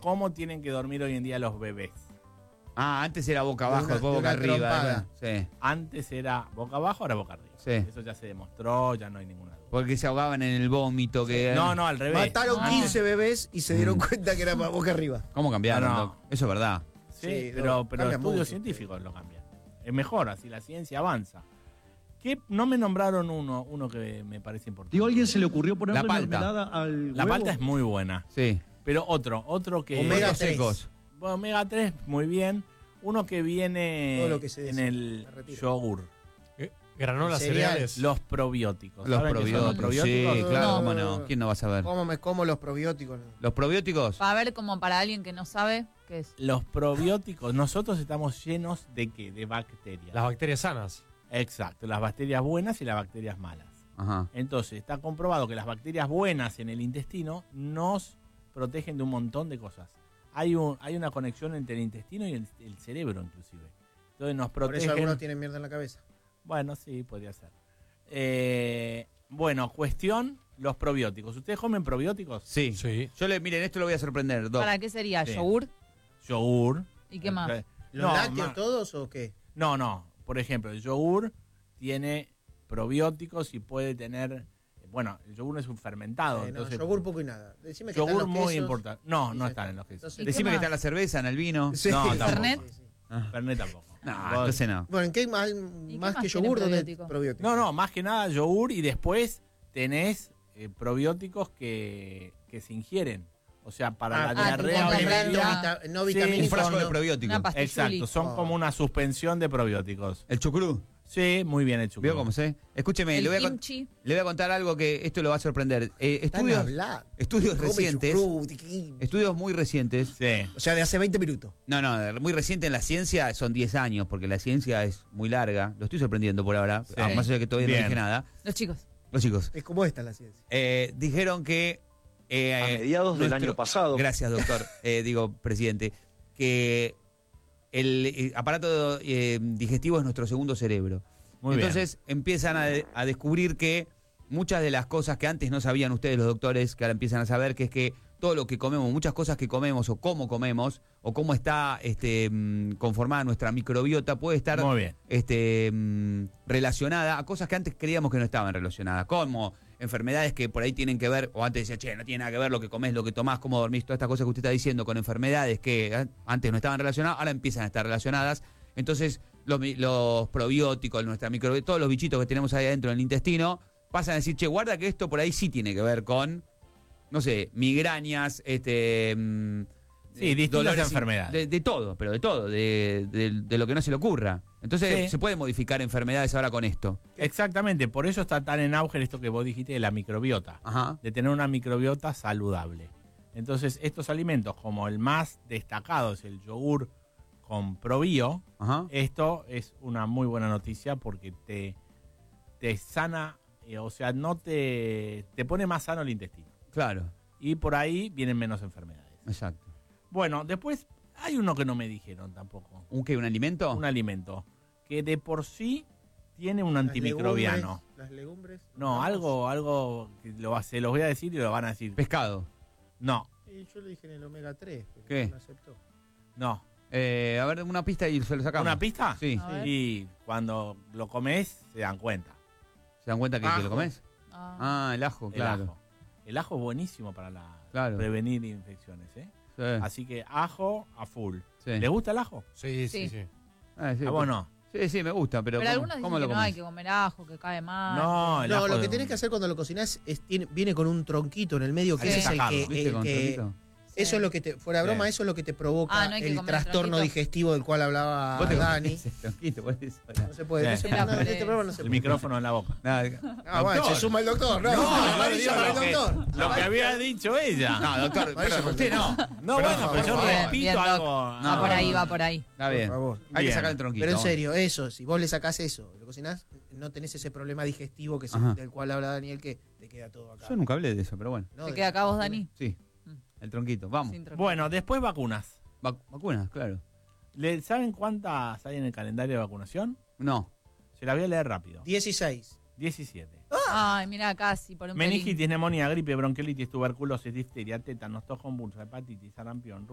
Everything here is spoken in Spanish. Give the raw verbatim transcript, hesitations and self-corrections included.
cómo tienen que dormir hoy en día los bebés. Ah, antes era boca abajo, una- después de boca una arriba. trompada. Sí. Antes era boca abajo, ahora boca arriba. Sí. Eso ya se demostró, ya no hay ninguna duda. Porque se ahogaban en el vómito. Que... No, no, al revés. Mataron No. quince bebés y se dieron Mm. cuenta que era para boca arriba. ¿Cómo cambiaron, No, no. Doc? Eso es verdad. Sí, Sí, pero, no, pero cambia estudios mucho. científicos lo cambian. Es mejor, así la ciencia avanza. ¿Qué? No me nombraron uno, uno que me parece importante. Digo, ¿a alguien se le ocurrió ponerle La palta. mermelada al La huevo? palta es muy buena. Sí. Pero otro, otro que... Omega Frutos tres. secos. Bueno, omega tres, muy bien. Uno que viene Todo lo que se en des- el me retiro. yogur. Granola, Cereal. cereales. Los probióticos. Los ¿Saben qué son los probióticos. Sí, probióticos? claro, No. cómo no. ¿Quién no va a saber? ¿Cómo me como los probióticos? ¿Los probióticos? Para ver, como para alguien que no sabe, ¿qué es? Los probióticos, nosotros estamos llenos de qué? De bacterias. Las bacterias sanas. Exacto, las bacterias buenas y las bacterias malas. Ajá. Entonces, está comprobado que las bacterias buenas en el intestino nos protegen de un montón de cosas. Hay, un, hay una conexión entre el intestino y el, el cerebro, inclusive. Entonces nos Por protegen. eso algunos tienen mierda en la cabeza. Bueno, sí, podría ser. Eh, bueno, cuestión, los probióticos. ¿Ustedes comen probióticos? Sí. Sí. Yo le, miren, esto lo voy a sorprender, Doc. ¿Para qué sería? Sí. ¿Yogur? Yogur. ¿Y qué más? Eh, ¿Los no, lácteos ma- todos o qué? No, no. Por ejemplo, el yogur tiene probióticos y puede tener... Bueno, el yogur es un fermentado. Eh, no, entonces, yogur poco y nada. Decime que yogur están los muy quesos. importante. No, y no ya están está. en los quesos. Entonces- ¿Y qué Decime que más? está en la cerveza, en el vino. Sí. No, tampoco. ¿Fernet? Sí, sí. Ah. Fernet tampoco. No, Vos- entonces no. Bueno, ¿en qué más, qué más más que tiene yogur? ¿Dónde probiótico? probióticos? No, no, más que nada yogur y después tenés eh, probióticos que, que se ingieren. O sea, para Ah, la ah, diarrea o tipo la diarrea. diarrea. Vita- no Sí, Un vitamínicos. frasco de no. probióticos. Una pastilla. Exacto, son Oh. como una suspensión de probióticos. El chucrú. Sí, muy bien hecho. ¿Vio cómo sé? Escúcheme, El le voy, a con- kimchi. le voy a contar algo que esto lo va a sorprender. Eh, Están estudios, hablando. estudios Come recientes, chucrú, tiquín. estudios muy recientes. Sí. O sea, de hace veinte minutos. No, no, muy reciente en la ciencia son diez años, porque la ciencia es muy larga. Lo estoy sorprendiendo por ahora, Sí. ah, más allá de que todavía Bien. no dije nada. Los chicos. Los chicos, Es como esta la ciencia. eh, dijeron que... eh, A mediados del nuestro- año pasado. Gracias, doctor. Eh, digo, presidente. Que el eh, aparato eh, digestivo es nuestro segundo cerebro. Muy Entonces empiezan a, de- a descubrir que muchas de las cosas que antes no sabían ustedes los doctores, que ahora empiezan a saber, que es que todo lo que comemos, muchas cosas que comemos o cómo comemos o cómo está este, mm, conformada nuestra microbiota puede estar bien. Muy bien. este, mm, relacionada a cosas que antes creíamos que no estaban relacionadas, como enfermedades que por ahí tienen que ver, o antes decía, che, no tiene nada que ver lo que comes, lo que tomás, cómo dormís, todas estas cosas que usted está diciendo, con enfermedades que eh, antes no estaban relacionadas, ahora empiezan a estar relacionadas. Entonces, los, mi- los probióticos, nuestra microbiota, todos los bichitos que tenemos ahí adentro en el intestino, pasan a decir, che, guarda que esto por ahí sí tiene que ver con, no sé, migrañas, este... mm, Sí, eh, distintas dolores, enfermedades. De, de todo, pero de todo, de, de- de lo que no se le ocurra. Entonces, Sí. se puede modificar enfermedades ahora con esto. Exactamente, por eso está tan en auge esto que vos dijiste de la microbiota. Ajá. De tener una microbiota saludable. Entonces, estos alimentos, como el más destacado es el yogur con probio, Ajá. esto es una muy buena noticia porque te, te sana, eh, o sea, no te, te pone más sano el intestino. Claro, Y por ahí vienen menos enfermedades. exacto. Bueno, después hay uno que no me dijeron tampoco. ¿Un qué? ¿Un alimento? Un alimento que de por sí tiene un Las antimicrobiano. legumbres, Las legumbres. No, Vamos. algo, algo que lo, va- se los voy a decir y lo van a decir. Pescado. No, Eh, yo le dije en el omega tres. pero ¿Qué? no aceptó. no. Eh, a ver, una pista y se lo sacamos. ¿Una pista? Sí. A ver. Y cuando lo comes se dan cuenta. ¿Se dan cuenta que, que Ajo. lo comes? Ah. Ah, el ajo, El claro. ajo. El ajo es buenísimo para la, Claro. prevenir infecciones, ¿eh? Sí, Así que ajo a full. sí. ¿Le gusta el ajo? Sí, sí, Sí. sí. Ah, sí, ¿A vos no? Sí, sí, me gusta, pero, Pero, ¿cómo, algunos cómo dicen lo que no comes? hay que comer ajo, que cae mal. No, el No, ajo lo de- que tenés que hacer cuando lo cocinás es, tiene, viene con un tronquito en el medio que Hay que ese es el sacarlo, que, ¿Viste el con que- tronquito? Sí. eso es lo que te, fuera de broma, Sí. eso es lo que te provoca Ah, no hay que el comer el trastorno tronquito. digestivo del cual hablaba Vos te Dani. comés el tronquito, por eso. No se puede, no Sí. se puede, no, en este Era programa no se El puede. micrófono en la boca. Nada, Ah, bueno, Doctor. se suma el doctor. No, No, no, yo digo para lo el que, doctor. lo que había dicho ella. no, doctor, Para eso perdón, usted no. No, Perdón, bueno, pero yo por favor. repito Bien, Doc. algo. Va No, por no, ahí, no. va por ahí. Está bien. Por favor. Hay que Bien. sacar el tronquito. Pero en serio, eso, si vos le sacás eso, lo cocinás, no tenés ese problema digestivo que se- Ajá. del cual habla Daniel, que te queda todo acá. Yo nunca hablé de eso, pero bueno. No, ¿Te de- queda acá vos, Dani? Sí, Mm. el tronquito. Vamos. Sin tronquito. Bueno, después vacunas. Vac- vacunas, claro. ¿Le- ¿Saben cuántas hay en el calendario de vacunación? No. Se la voy a leer rápido. dieciséis. diecisiete. Ay, mira, casi, por un pelín. Meningitis, neumonía, gripe, bronquiolitis, tuberculosis, difteria, tétanos, tojón, hepatitis, sarampión,